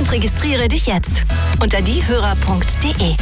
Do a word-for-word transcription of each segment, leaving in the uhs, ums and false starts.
und registriere dich jetzt unter diehörer punkt de.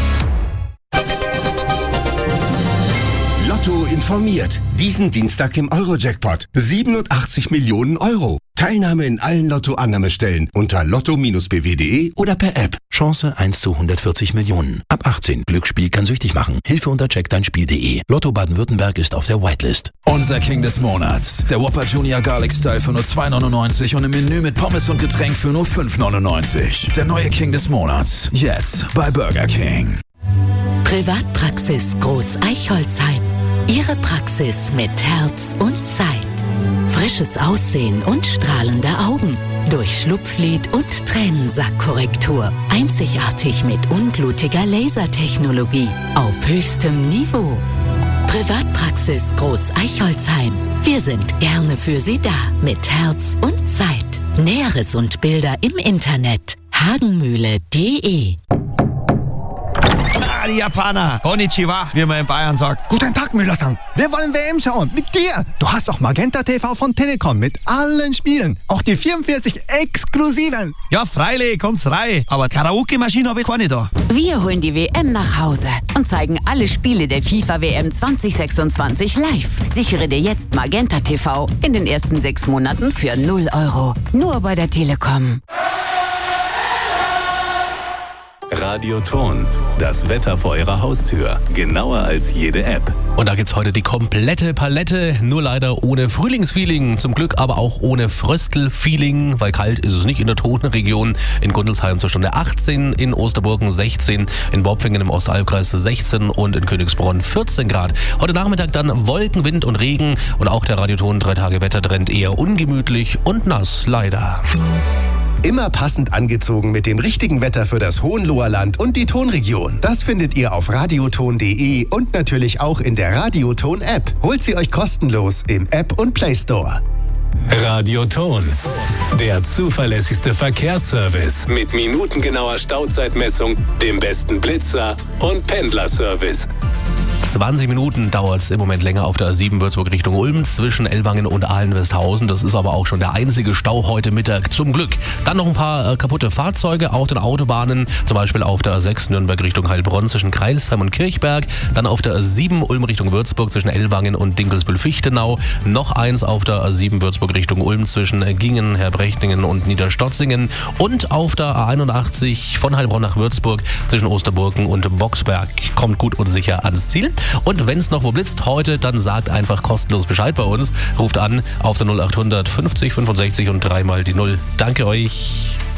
Lotto informiert. Diesen Dienstag im Euro-Jackpot. siebenundachtzig Millionen Euro. Teilnahme in allen Lotto-Annahmestellen unter lotto Bindestrich b w punkt de oder per App. Chance eins zu hundertvierzig Millionen. Ab achtzehn. Glücksspiel kann süchtig machen. Hilfe unter check dein spiel punkt de. Lotto Baden-Württemberg ist auf der Whitelist. Unser King des Monats. Der Whopper Junior Garlic Style für nur zwei neunundneunzig und im Menü mit Pommes und Getränk für nur fünf neunundneunzig. Der neue King des Monats. Jetzt bei Burger King. Privatpraxis Groß Eichholzheim. Ihre Praxis mit Herz und Zeit. Frisches Aussehen und strahlende Augen. Durch Schlupflid und Tränensackkorrektur. Einzigartig mit unblutiger Lasertechnologie. Auf höchstem Niveau. Privatpraxis Groß Eichholzheim. Wir sind gerne für Sie da. Mit Herz und Zeit. Näheres und Bilder im Internet. hagenmühle punkt de. Ah, die Japaner. Konnichiwa, wie man in Bayern sagt. Guten Tag, Müller-san. Wir wollen W M schauen. Mit dir. Du hast auch Magenta T V von Telekom mit allen Spielen. Auch die vierundvierzig exklusiven. Ja, freilich, kommt's rein. Aber Karaoke-Maschine habe ich keine da. Wir holen die W M nach Hause und zeigen alle Spiele der FIFA W M zwanzig sechsundzwanzig live. Sichere dir jetzt Magenta T V in den ersten sechs Monaten für null Euro. Nur bei der Telekom. Radioton. Das Wetter vor Ihrer Haustür. Genauer als jede App. Und da gibt's heute die komplette Palette. Nur leider ohne Frühlingsfeeling. Zum Glück aber auch ohne Fröstelfeeling, weil kalt ist es nicht in der Tonregion. In Gundelsheim zur Stunde achtzehn, in Osterburgen sechzehn, in Bobfingen im Ostalbkreis sechzehn und in Königsbronn vierzehn Grad. Heute Nachmittag dann Wolken, Wind und Regen. Und auch der Radioton drei Tage Wettertrend eher ungemütlich und nass, leider. Immer passend angezogen mit dem richtigen Wetter für das Hohenloherland und die Tonregion. Das findet ihr auf radioton punkt de und natürlich auch in der Radioton-App. Holt sie euch kostenlos im App und Play Store. Radioton. Der zuverlässigste Verkehrsservice mit minutengenauer Stauzeitmessung, dem besten Blitzer und Pendlerservice. zwanzig Minuten dauert es im Moment länger auf der A sieben Würzburg Richtung Ulm zwischen Ellwangen und Ahlen-Westhausen. Das ist aber auch schon der einzige Stau heute Mittag, zum Glück. Dann noch ein paar äh, kaputte Fahrzeuge auf den Autobahnen, zum Beispiel auf der A sechs Nürnberg Richtung Heilbronn zwischen Kreilsheim und Kirchberg. Dann auf der A sieben Ulm Richtung Würzburg zwischen Ellwangen und Dinkelsbühl-Fichtenau. Noch eins auf der A sieben Würzburg Richtung Ulm zwischen Gingen, Herbrechtingen und Niederstotzingen. Und auf der A einundachtzig von Heilbronn nach Würzburg zwischen Osterburgen und Boxberg. Kommt gut und sicher ans Ziel. Und wenn es noch wo blitzt heute, dann sagt einfach kostenlos Bescheid bei uns. Ruft an auf der null acht hundert fünfzig fünfundsechzig und dreimal die Null. Danke euch.